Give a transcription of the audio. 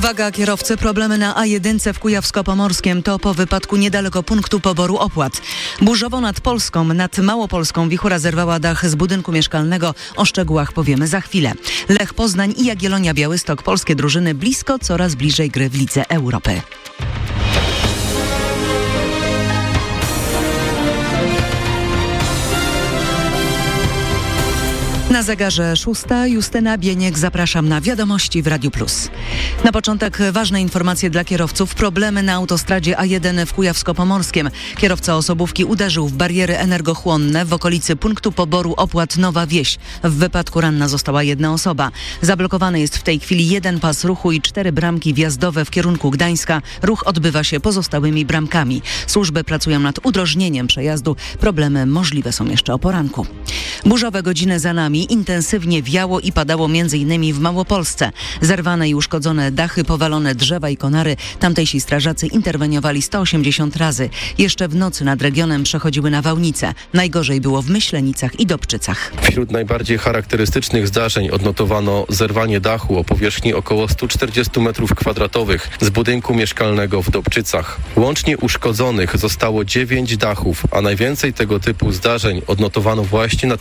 Uwaga kierowcy, problemy na A1 w Kujawsko-Pomorskiem to po wypadku niedaleko punktu poboru opłat. Burzowo nad Polską, nad Małopolską wichura zerwała dach z budynku mieszkalnego. O szczegółach powiemy za chwilę. Lech Poznań i Jagiellonia Białystok, polskie drużyny blisko, coraz bliżej gry w Lidze Europy. Na zegarze 6. Justyna Bieniek, zapraszam na wiadomości w Radiu Plus. Na początek ważne informacje dla kierowców. Problemy na autostradzie A1 w Kujawsko-Pomorskiem. Kierowca osobówki uderzył w bariery energochłonne w okolicy punktu poboru opłat Nowa Wieś. W wypadku ranna została jedna osoba. Zablokowany jest w tej chwili jeden pas ruchu i 4 bramki wjazdowe w kierunku Gdańska. Ruch odbywa się pozostałymi bramkami. Służby pracują nad udrożnieniem przejazdu. Problemy możliwe są jeszcze o poranku. Burzowe godziny za nami. Intensywnie wiało i padało m.in. w Małopolsce. Zerwane i uszkodzone dachy, powalone drzewa i konary. Tamtejsi strażacy interweniowali 180 razy. Jeszcze w nocy nad regionem przechodziły nawałnice. Najgorzej było w Myślenicach i Dobczycach. Wśród najbardziej charakterystycznych zdarzeń odnotowano zerwanie dachu o powierzchni około 140 m2 z budynku mieszkalnego w Dobczycach. Łącznie uszkodzonych zostało 9 dachów, a najwięcej tego typu zdarzeń odnotowano właśnie nad